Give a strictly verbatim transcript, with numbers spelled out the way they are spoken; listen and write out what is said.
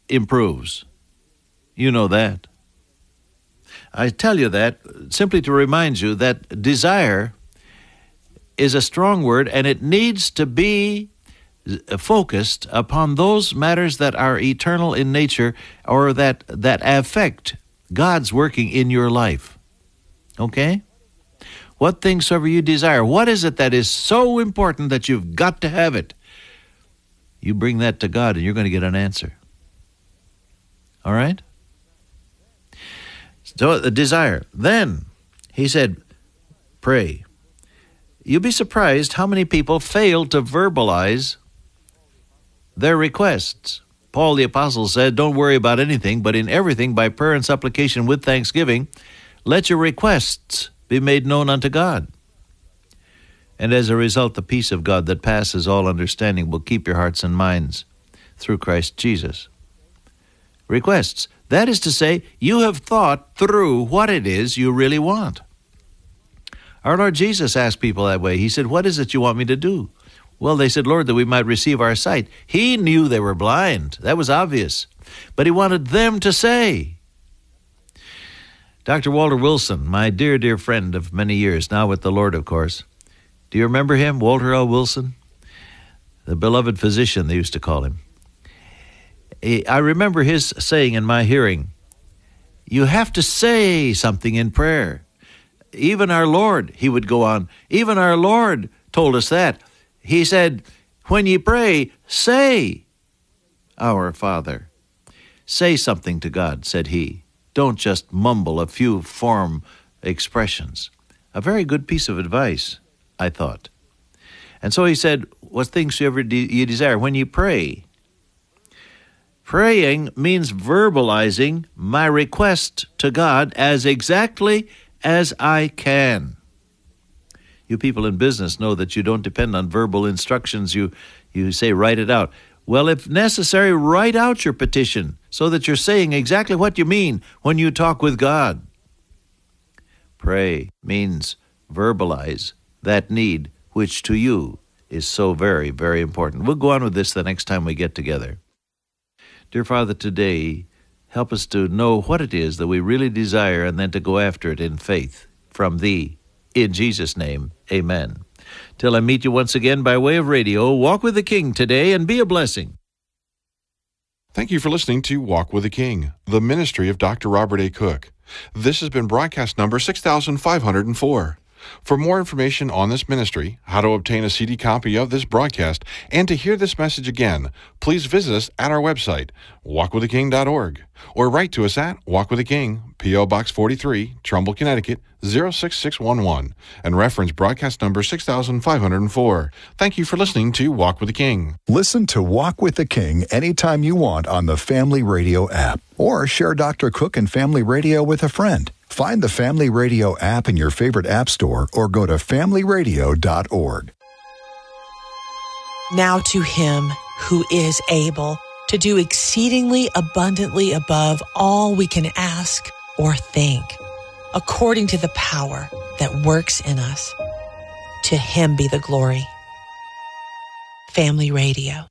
improves. You know that. I tell you that simply to remind you that desire is a strong word, and it needs to be focused upon those matters that are eternal in nature or that, that affect God's working in your life. Okay? What things soever you desire, what is it that is so important that you've got to have it? You bring that to God and you're going to get an answer. All right? So the desire. Then, he said, pray. You'll be surprised how many people fail to verbalize their requests. Paul the Apostle said, don't worry about anything, but in everything by prayer and supplication with thanksgiving, let your requests be made known unto God. And as a result, the peace of God that passes all understanding will keep your hearts and minds through Christ Jesus. Requests. That is to say, you have thought through what it is you really want. Our Lord Jesus asked people that way. He said, what is it you want me to do? Well, they said, Lord, that we might receive our sight. He knew they were blind. That was obvious. But he wanted them to say. Doctor Walter Wilson, my dear, dear friend of many years, now with the Lord, of course. Do you remember him, Walter L. Wilson? The beloved physician, they used to call him. I remember his saying in my hearing, you have to say something in prayer. Even our Lord, he would go on, even our Lord told us that. He said, when ye pray, say, Our Father. Say something to God, said he. Don't just mumble a few form expressions. A very good piece of advice, I thought. And so he said, what things you ever de- you desire when you pray. Praying means verbalizing my request to God as exactly as I can. You people in business know that you don't depend on verbal instructions. You, you say, write it out. Well, if necessary, write out your petition so that you're saying exactly what you mean when you talk with God. Pray means verbalize that need, which to you is so very, very important. We'll go on with this the next time we get together. Dear Father, today, help us to know what it is that we really desire and then to go after it in faith from Thee. In Jesus' name, amen. Till I meet you once again by way of radio, walk with the King today and be a blessing. Thank you for listening to Walk with the King, the ministry of Doctor Robert A. Cook. This has been broadcast number six thousand five hundred four. For more information on this ministry, how to obtain a C D copy of this broadcast, and to hear this message again, please visit us at our website, walk with the king dot org, or write to us at Walk with the King, P O. Box forty-three, Trumbull, Connecticut, zero six six one one, and reference broadcast number six thousand five hundred four. Thank you for listening to Walk with the King. Listen to Walk with the King anytime you want on the Family Radio app, or share Doctor Cook and Family Radio with a friend. Find the Family Radio app in your favorite app store or go to family radio dot org. Now to Him who is able to do exceedingly abundantly above all we can ask or think, according to the power that works in us. To Him be the glory. Family Radio.